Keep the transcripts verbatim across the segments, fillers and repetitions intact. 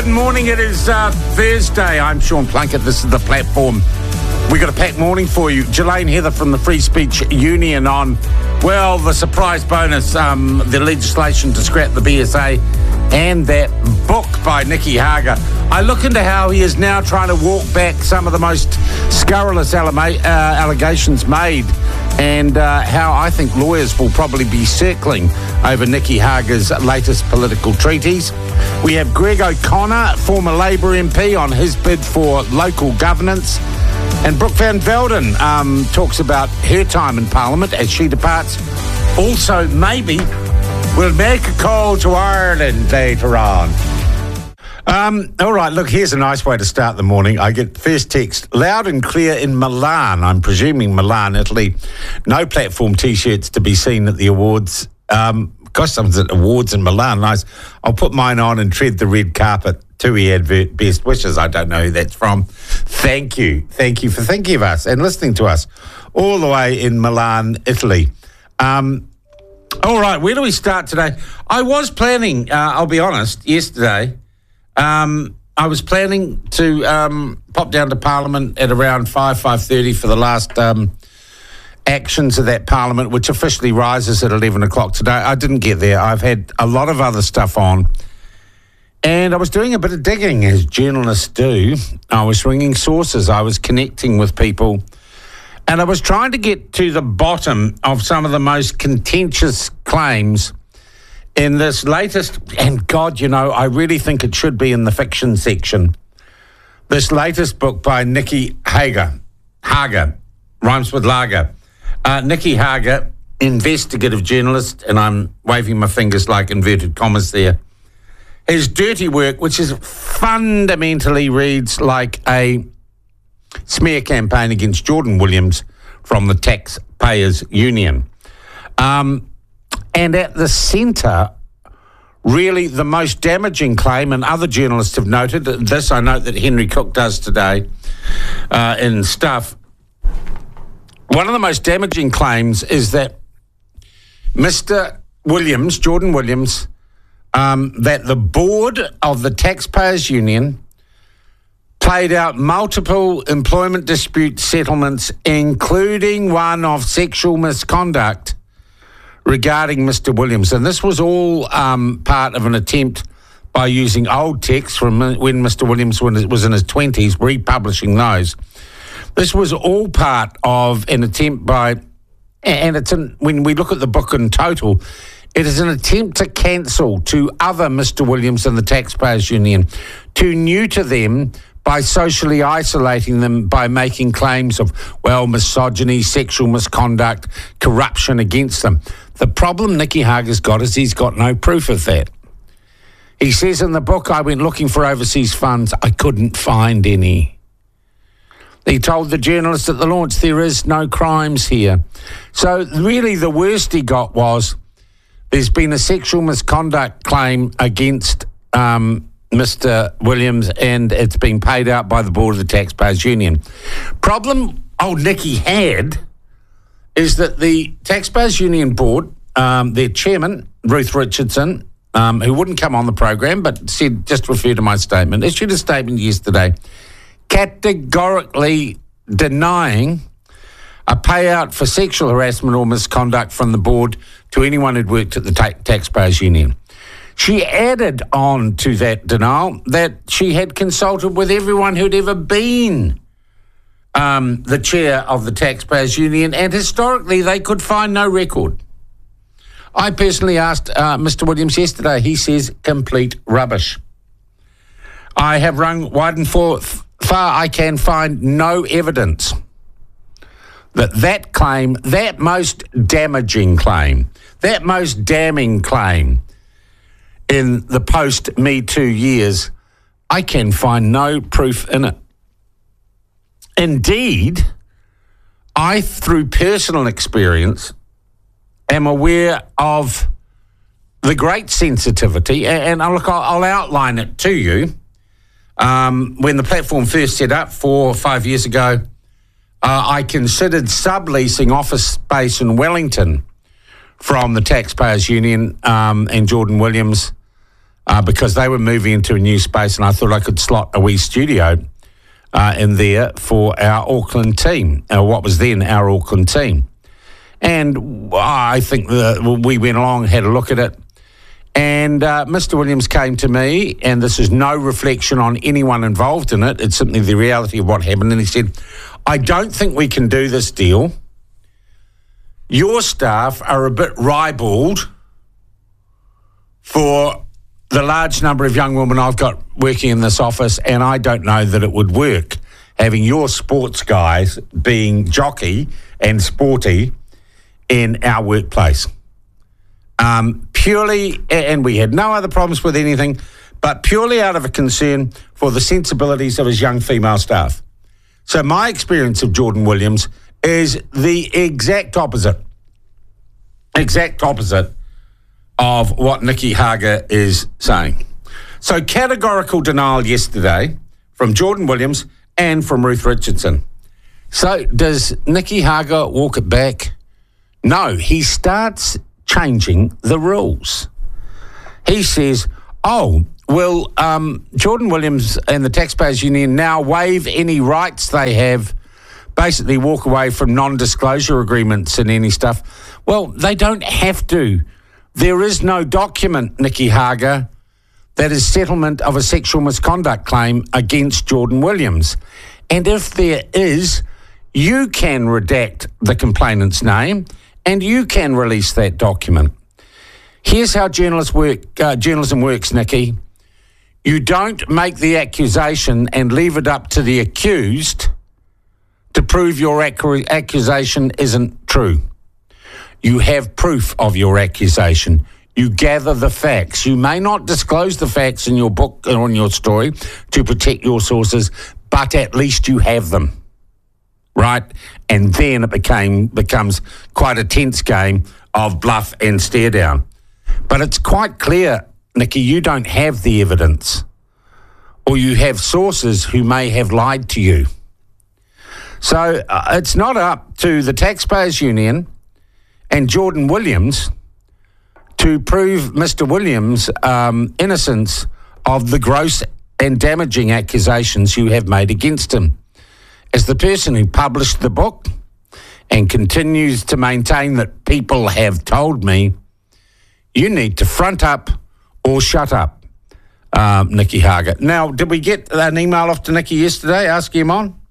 Good morning. It is uh, Thursday. I'm Sean Plunkett. This is The Platform. We got a packed morning for you. Jelaine Heather from the Free Speech Union on, well, the surprise bonus, um, the legislation to scrap the B S A, and that book by Nicky Hager. I look into how he is now trying to walk back some of the most scurrilous alama- uh, allegations made, and uh, how I think lawyers will probably be circling over Nicky Hager's latest political treatise. We have Greg O'Connor, former Labour M P, on his bid for local governance. And Brooke Van Velden um, talks about her time in Parliament as she departs. Also, maybe we'll make a call to Ireland later on. Um, all right, look, here's a nice way to start the morning. I get first text, loud and clear in Milan. I'm presuming Milan, Italy. No platform T-shirts to be seen at the awards. Um, gosh, someone's at awards in Milan. Nice. I'll put mine on and tread the red carpet. TUI advert, best wishes. I don't know who that's from. Thank you. Thank you for thinking of us and listening to us all the way in Milan, Italy. Um, all right, where do we start today? I was planning, uh, I'll be honest, yesterday, um, I was planning to um, pop down to Parliament at around five, five thirty for the last um, actions of that Parliament, which officially rises at eleven o'clock today. I didn't get there. I've had a lot of other stuff on. And I was doing a bit of digging, as journalists do. I was ringing sources. I was connecting with people. And I was trying to get to the bottom of some of the most contentious claims in this latest, and God, you know, I really think it should be in the fiction section, this latest book by Nicky Hager. Hager. Rhymes with lager. Uh, Nicky Hager, investigative journalist, and I'm waving my fingers like inverted commas there. His dirty work, which is fundamentally reads like a smear campaign against Jordan Williams from the Taxpayers Union. Um, and at the centre, really the most damaging claim, and other journalists have noted this, I note that Henry Cook does today uh, in Stuff. One of the most damaging claims is that Mister Williams, Jordan Williams, Um, that the board of the Taxpayers Union played out multiple employment dispute settlements, including one of sexual misconduct regarding Mister Williams. And this was all um, part of an attempt by using old texts from when Mister Williams was in his twenties, republishing those. This was all part of an attempt by, and it's in, when we look at the book in total, it is an attempt to cancel to other Mister Williams and the Taxpayers Union, to neuter them by socially isolating them by making claims of, well, misogyny, sexual misconduct, corruption against them. The problem Nicky Hager's got is he's got no proof of that. He says in the book, I went looking for overseas funds. I couldn't find any. He told the journalist at the launch, there is no crimes here. So really the worst he got was, there's been a sexual misconduct claim against um, Mister Williams, and it's been paid out by the board of the Taxpayers Union. Problem old Nicky had is that the Taxpayers Union board, um, their chairman, Ruth Richardson, um, who wouldn't come on the program, but said, just refer to my statement, issued a statement yesterday categorically denying a payout for sexual harassment or misconduct from the board to anyone who'd worked at the ta- Taxpayers Union. She added on to that denial that she had consulted with everyone who'd ever been um, the chair of the Taxpayers Union, and historically they could find no record. I personally asked uh, Mister Williams yesterday. He says complete rubbish. I have rung wide and forth, far I can find no evidence that that claim, that most damaging claim, that most damning claim in the post-Me Too years, I can find no proof in it. Indeed, I, through personal experience, am aware of the great sensitivity, and, and look, I'll, I'll outline it to you. Um, when the platform first set up four or five years ago, Uh, I considered subleasing office space in Wellington from the Taxpayers Union um, and Jordan Williams uh, because they were moving into a new space, and I thought I could slot a wee studio uh, in there for our Auckland team, uh, what was then our Auckland team. And I think the, we went along, had a look at it, and uh, Mister Williams came to me, and this is no reflection on anyone involved in it, it's simply the reality of what happened, and he said, I don't think we can do this deal. Your staff are a bit ribald for the large number of young women I've got working in this office, and I don't know that it would work, having your sports guys being jockey and sporty in our workplace. Um, purely, and we had no other problems with anything, but purely out of a concern for the sensibilities of his young female staff. So my experience of Jordan Williams is the exact opposite, exact opposite of what Nicky Hager is saying. So categorical denial yesterday from Jordan Williams and from Ruth Richardson. So does Nicky Hager walk it back? No, he starts changing the rules. He says, oh, will um, Jordan Williams and the Taxpayers Union now waive any rights they have, basically walk away from non-disclosure agreements and any stuff? Well, they don't have to. There is no document, Nicky Hager, that is settlement of a sexual misconduct claim against Jordan Williams. And if there is, you can redact the complainant's name and you can release that document. Here's how journalists work, uh, journalism works, Nicky. You don't make the accusation and leave it up to the accused to prove your accu- accusation isn't true. You have proof of your accusation. You gather the facts. You may not disclose the facts in your book or in your story to protect your sources, but at least you have them. Right? And then it became becomes quite a tense game of bluff and stare down. But it's quite clear, Nicky, you don't have the evidence, or you have sources who may have lied to you. So uh, it's not up to the Taxpayers Union and Jordan Williams to prove Mister Williams' um, innocence of the gross and damaging accusations you have made against him. As the person who published the book and continues to maintain that people have told me, you need to front up or shut up, um, Nicky Hager. Now, did we get an email off to Nicky yesterday asking him on?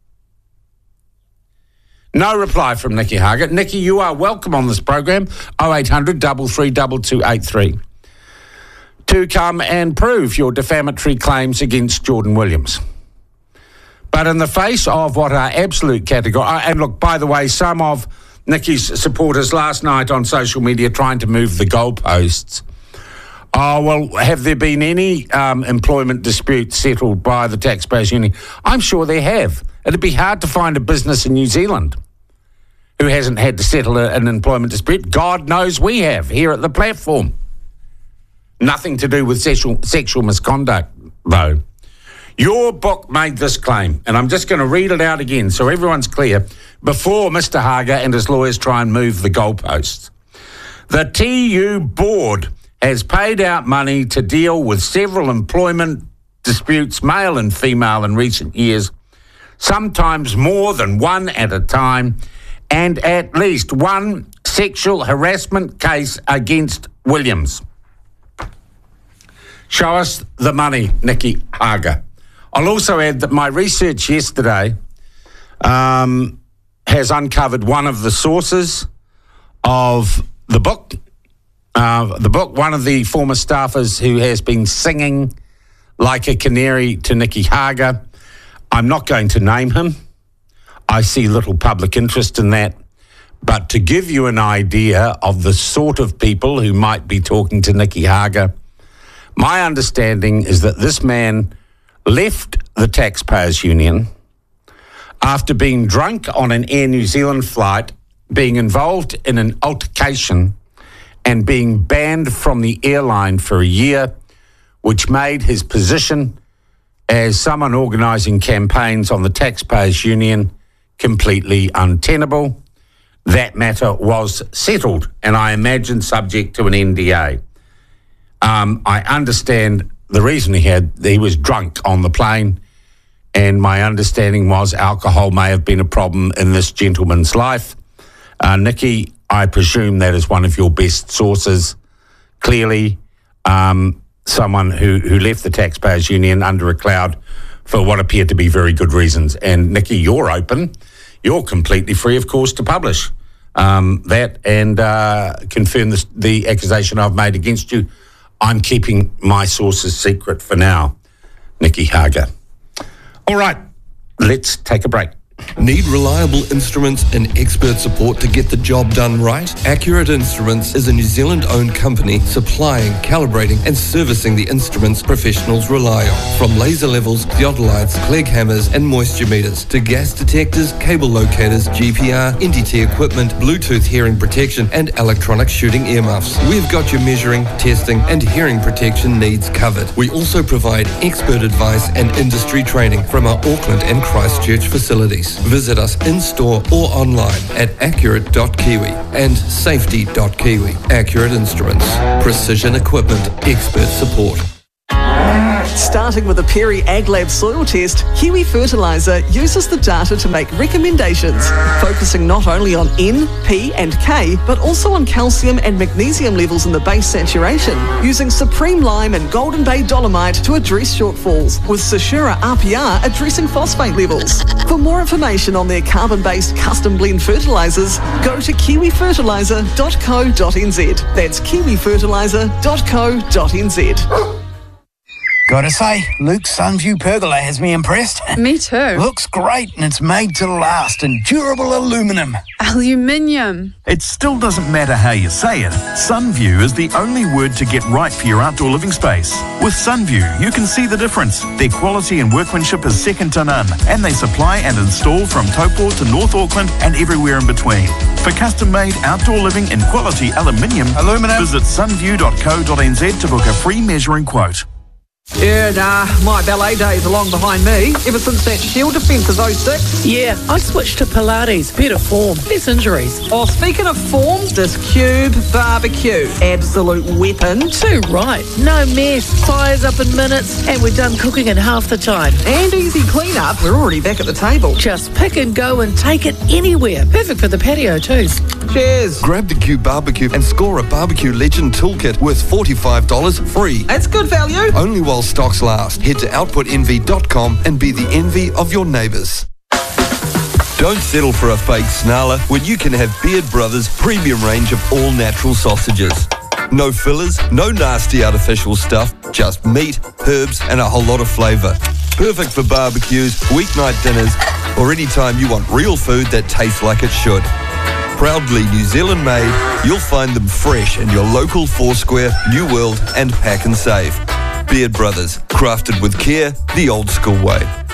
No reply from Nicky Hager. Nicky, you are welcome on this program, oh eight hundred, three three two, two eight three, to come and prove your defamatory claims against Jordan Williams. But in the face of what are absolute category, and look, by the way, some of Nicky's supporters last night on social media trying to move the goalposts. Oh, well, have there been any um, employment disputes settled by the Taxpayers Union? I'm sure there have. It'd be hard to find a business in New Zealand who hasn't had to settle a, an employment dispute. God knows we have here at the platform. Nothing to do with sexual, sexual misconduct, though. Your book made this claim, and I'm just going to read it out again so everyone's clear before Mister Hager and his lawyers try and move the goalposts. The T U board has paid out money to deal with several employment disputes, male and female, in recent years, sometimes more than one at a time, and at least one sexual harassment case against Williams. Show us the money, Nicky Hager. I'll also add that my research yesterday um, has uncovered one of the sources of the book. Uh, the book, one of the former staffers who has been singing like a canary to Nicky Hager. I'm not going to name him. I see little public interest in that. But to give you an idea of the sort of people who might be talking to Nicky Hager, my understanding is that this man left the Taxpayers Union after being drunk on an Air New Zealand flight, being involved in an altercation and being banned from the airline for a year, which made his position as someone organising campaigns on the Taxpayers Union completely untenable. That matter was settled, and I imagine subject to an N D A. Um, I understand the reason he had, he was drunk on the plane, and my understanding was alcohol may have been a problem in this gentleman's life. Uh, Nikki, I presume that is one of your best sources. Clearly, um, someone who, who left the Taxpayers Union under a cloud for what appeared to be very good reasons. And Nikki, you're open. You're completely free, of course, to publish um, that and uh, confirm this, the accusation I've made against you. I'm keeping my sources secret for now. Nikki Hager. All right, let's take a break. Need reliable instruments and expert support to get the job done right? Accurate Instruments is a New Zealand-owned company supplying, calibrating and servicing the instruments professionals rely on. From laser levels, theodolites, Clegg hammers and moisture meters to gas detectors, cable locators, G P R, N D T equipment, Bluetooth hearing protection and electronic shooting earmuffs. We've got your measuring, testing and hearing protection needs covered. We also provide expert advice and industry training from our Auckland and Christchurch facilities. Visit us in-store or online at accurate dot kiwi and safety dot kiwi. Accurate Instruments. Precision equipment. Expert support. Starting with a Perry AgLab soil test, Kiwi Fertiliser uses the data to make recommendations, focusing not only on N, P and K, but also on calcium and magnesium levels in the base saturation, using Supreme Lime and Golden Bay Dolomite to address shortfalls, with Sashura R P R addressing phosphate levels. For more information on their carbon-based custom blend fertilisers, go to kiwi fertiliser dot co dot n z. That's kiwi fertiliser dot co dot n z. Gotta say, Luke's Sunview pergola has me impressed. Me too. Looks great and it's made to last in durable aluminum. Aluminium. It still doesn't matter how you say it. Sunview is the only word to get right for your outdoor living space. With Sunview, you can see the difference. Their quality and workmanship is second to none, and they supply and install from Taupo to North Auckland and everywhere in between. For custom-made outdoor living in quality aluminium, Aluminum. visit sunview dot co dot n z to book a free measuring quote. Yeah, nah, my ballet days are long behind me. Ever since that Shield defence of oh six. Yeah, I switched to Pilates. Better form, less injuries. Oh, speaking of form, this Cube Barbecue. Absolute weapon. Too right. No mess. Fires up in minutes, and we're done cooking in half the time. And easy clean-up. We're already back at the table. Just pick and go and take it anywhere. Perfect for the patio too. Cheers. Grab the Cube Barbecue and score a Barbecue Legend Toolkit worth forty-five dollars free. That's good value. Only while stocks last. Head to output envy dot com and be the envy of your neighbours. Don't settle for a fake snarler when you can have Beard Brothers' premium range of all-natural sausages. No fillers, no nasty artificial stuff, just meat, herbs and a whole lot of flavour. Perfect for barbecues, weeknight dinners or any time you want real food that tastes like it should. Proudly New Zealand made, you'll find them fresh in your local Foursquare, New World and Pack and Save. Beard Brothers, crafted with care, the old school way.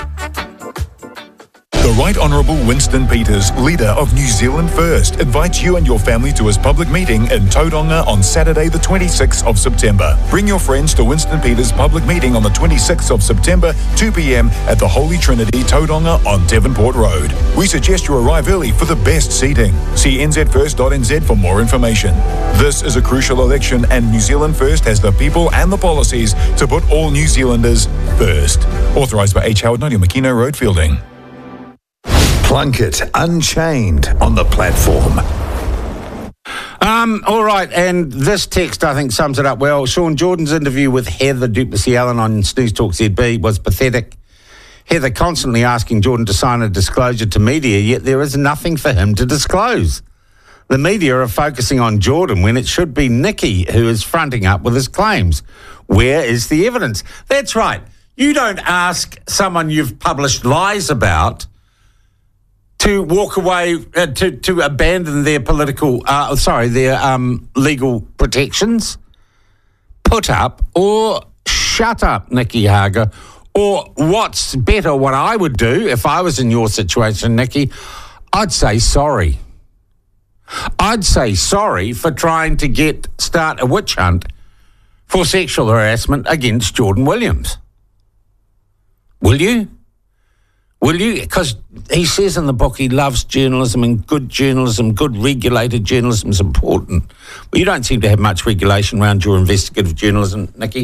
The Right Honourable Winston Peters, leader of New Zealand First, invites you and your family to his public meeting in Tauranga on Saturday the twenty-sixth of September. Bring your friends to Winston Peters' public meeting on the twenty-sixth of September, two p.m. at the Holy Trinity, Tauranga on Devonport Road. We suggest you arrive early for the best seating. See n z first dot n z for more information. This is a crucial election and New Zealand First has the people and the policies to put all New Zealanders first. Authorised by H. Howard Nadia Makino Road, Fielding. Plunkett Unchained on the platform. Um, all right, and this text, I think, sums it up well. Sean Jordan's interview with Heather Duplessis-Allen on Snooze Talk Z B was pathetic. Heather constantly asking Jordan to sign a disclosure to media, yet there is nothing for him to disclose. The media are focusing on Jordan when it should be Nikki who is fronting up with his claims. Where is the evidence? That's right. You don't ask someone you've published lies about to walk away, uh, to, to abandon their political, uh, sorry, their um, legal protections. Put up or shut up, Nikki Hager. Or what's better, what I would do if I was in your situation, Nikki, I'd say sorry. I'd say sorry for trying to get start a witch hunt for sexual harassment against Jordan Williams. Will you? Will you? Because he says in the book he loves journalism, and good journalism, good regulated journalism is important. But you don't seem to have much regulation around your investigative journalism, Nikki.